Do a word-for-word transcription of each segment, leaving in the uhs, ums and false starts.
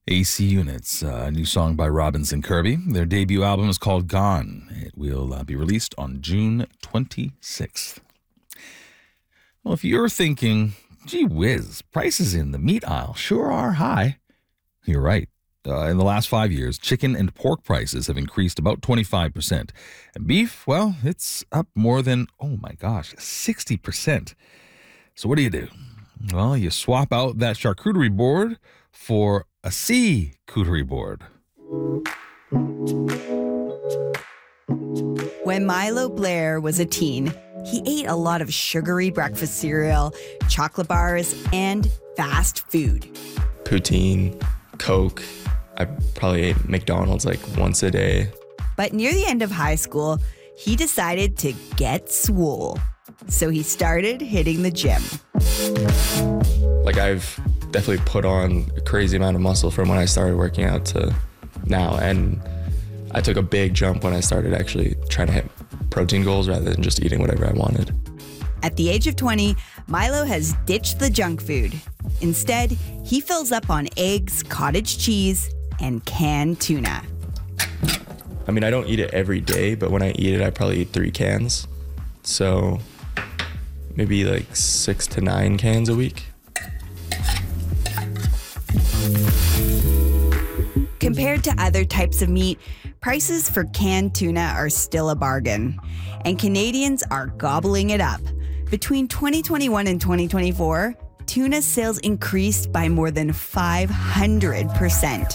A C Units, a new song by Robinson Kirby. Their debut album is called Gone. It will uh, be released on June twenty-sixth. Well, if you're thinking, gee whiz, prices in the meat aisle sure are high, you're right. Uh, in the last five years, chicken and pork prices have increased about twenty-five percent. And beef, well, it's up more than, oh my gosh, sixty percent. So what do you do? Well, you swap out that charcuterie board for a sea-cuterie board. When Milo Blair was a teen, he ate a lot of sugary breakfast cereal, chocolate bars, and fast food. Poutine, Coke. I probably ate McDonald's like once a day. But near the end of high school, he decided to get swole. So he started hitting the gym. Like I've definitely put on a crazy amount of muscle from when I started working out to now. And I took a big jump when I started actually trying to hit protein goals rather than just eating whatever I wanted. At the age of twenty, Milo has ditched the junk food. Instead, he fills up on eggs, cottage cheese, and canned tuna. I mean, I don't eat it every day, but when I eat it, I probably eat three cans. So maybe like six to nine cans a week. Compared to other types of meat, prices for canned tuna are still a bargain, and Canadians are gobbling it up. Between twenty twenty-one and twenty twenty-four, tuna sales increased by more than five hundred percent.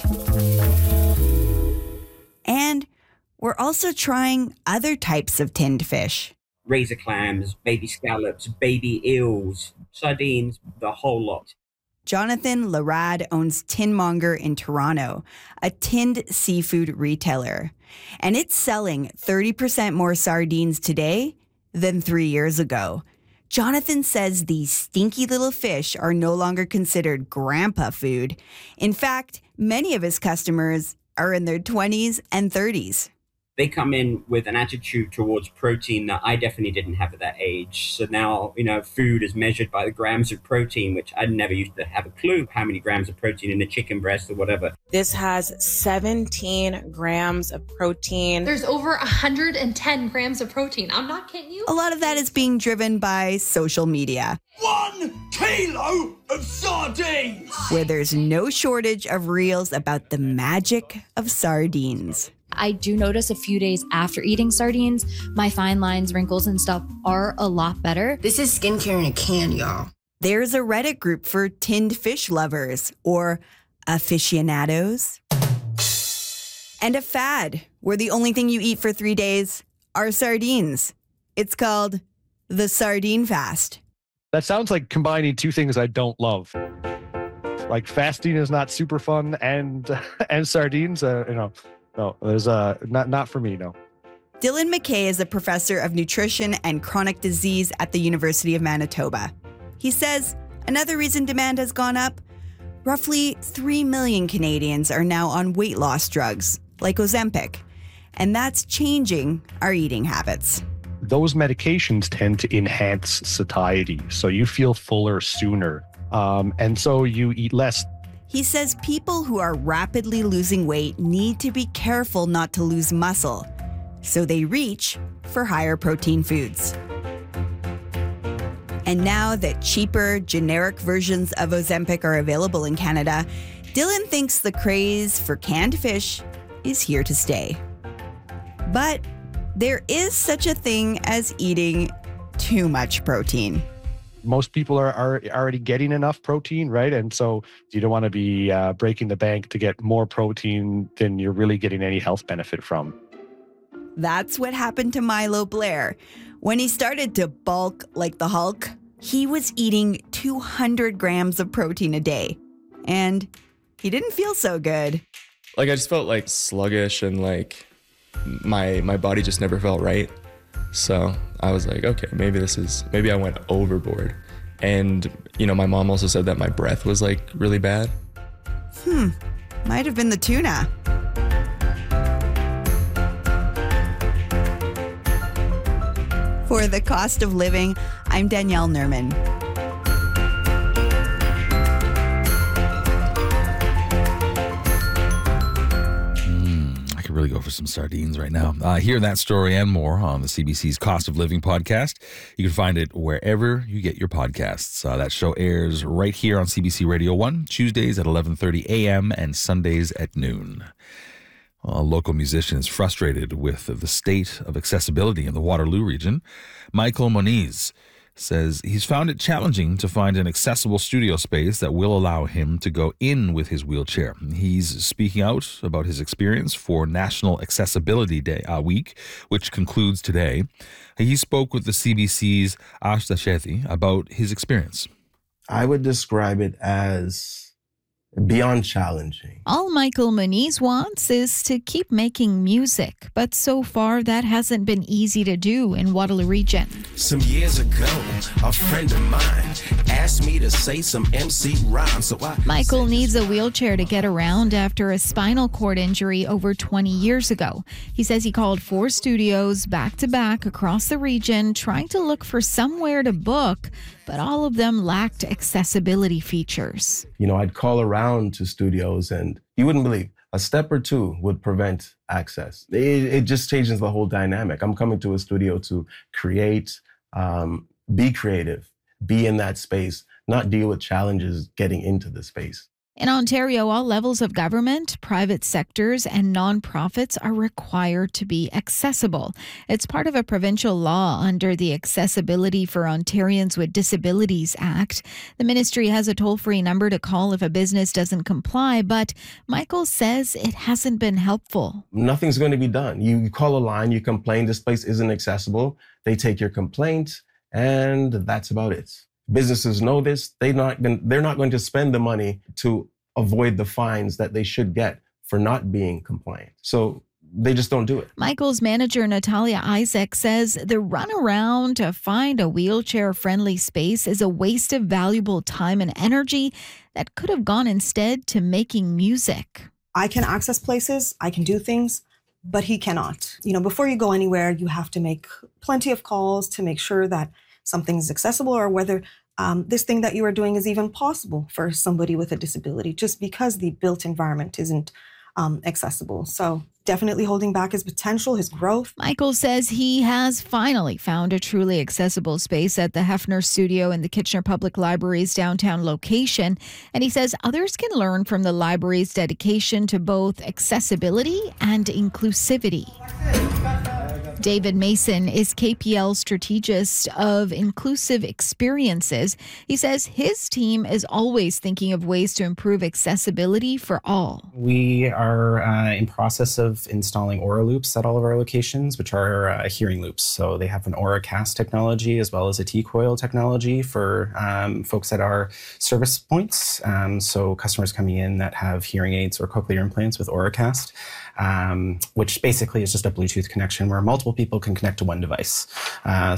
And we're also trying other types of tinned fish. Razor clams, baby scallops, baby eels, sardines, the whole lot. Jonathan Larad owns Tinmonger in Toronto, a tinned seafood retailer. And it's selling thirty percent more sardines today than three years ago. Jonathan says these stinky little fish are no longer considered grandpa food. In fact, many of his customers are in their twenties and thirties. They come in with an attitude towards protein that I definitely didn't have at that age. So now, you know, food is measured by the grams of protein, which I never used to have a clue how many grams of protein in a chicken breast or whatever. This has seventeen grams of protein. There's over one hundred ten grams of protein. I'm not kidding you. A lot of that is being driven by social media. One kilo of sardines! Where there's no shortage of reels about the magic of sardines. I do notice a few days after eating sardines, my fine lines, wrinkles, and stuff are a lot better. This is skincare in a can, y'all. There's a Reddit group for tinned fish lovers, or aficionados. And a fad, where the only thing you eat for three days are sardines. It's called the Sardine Fast. That sounds like combining two things I don't love. Like fasting is not super fun, and and sardines, uh, you know. No, there's uh, not not for me, no. Dylan McKay is a professor of nutrition and chronic disease at the University of Manitoba. He says another reason demand has gone up, roughly three million Canadians are now on weight loss drugs, like Ozempic, and that's changing our eating habits. Those medications tend to enhance satiety, so you feel fuller sooner, um, and so you eat less. He says people who are rapidly losing weight need to be careful not to lose muscle, so they reach for higher protein foods. And now that cheaper, generic versions of Ozempic are available in Canada, Dylan thinks the craze for canned fish is here to stay. But there is such a thing as eating too much protein. Most people are, are already getting enough protein, right? And so you don't want to be uh, breaking the bank to get more protein than you're really getting any health benefit from. That's what happened to Milo Blair. When he started to bulk like the Hulk, he was eating two hundred grams of protein a day. And he didn't feel so good. Like I just felt like sluggish and like my my body just never felt right. So I was like, okay, maybe this is, maybe I went overboard. And, you know, my mom also said that my breath was like really bad. Hmm, might have been the tuna. For The Cost of Living, I'm Danielle Nerman. go for some sardines right now. Uh, hear that story and more on the C B C's Cost of Living podcast. You can find it wherever you get your podcasts. Uh, that show airs right here on C B C Radio one, Tuesdays at eleven thirty a.m. and Sundays at noon. A local musician is frustrated with the state of accessibility in the Waterloo region. Michael Moniz says he's found it challenging to find an accessible studio space that will allow him to go in with his wheelchair. He's speaking out about his experience for National Accessibility Day uh, Week, which concludes today. He spoke with the C B C's Ashta Shetty about his experience. I would describe it as beyond challenging. All Michael Moniz wants is to keep making music, but so far that hasn't been easy to do in Waterloo Region. Some years ago, a friend of mine asked me to say some M C rhymes, so I... Michael needs a wheelchair to get around after a spinal cord injury over twenty years ago. He says he called four studios back to back across the region trying to look for somewhere to book, but all of them lacked accessibility features. You know, I'd call around to studios and you wouldn't believe a step or two would prevent access. It, it just changes the whole dynamic. I'm coming to a studio to create, um, be creative, be in that space, not deal with challenges getting into the space. In Ontario, all levels of government, private sectors, and nonprofits are required to be accessible. It's part of a provincial law under the Accessibility for Ontarians with Disabilities Act. The ministry has a toll-free number to call if a business doesn't comply, but Michael says it hasn't been helpful. Nothing's going to be done. You, you call a line, you complain, this place isn't accessible. They take your complaint, and that's about it. Businesses know this. They're not going, they're not going to spend the money to avoid the fines that they should get for not being compliant. So they just don't do it. Michael's manager, Natalia Isaac, says the runaround to find a wheelchair-friendly space is a waste of valuable time and energy that could have gone instead to making music. I can access places, I can do things, but he cannot. You know, before you go anywhere, you have to make plenty of calls to make sure that something is accessible or whether um, this thing that you are doing is even possible for somebody with a disability, just because the built environment isn't um, accessible. So definitely holding back his potential, his growth. Michael says he has finally found a truly accessible space at the Hefner Studio in the Kitchener Public Library's downtown location. And he says others can learn from the library's dedication to both accessibility and inclusivity. David Mason is K P L's strategist of inclusive experiences. He says his team is always thinking of ways to improve accessibility for all. We are uh, in process of installing Aura loops at all of our locations, which are uh, hearing loops. So they have an Aura Cast technology as well as a T-coil technology for um, folks at our service points. Um, so customers coming in that have hearing aids or cochlear implants with Aura Cast. Um, which basically is just a Bluetooth connection where multiple people can connect to one device. Uh,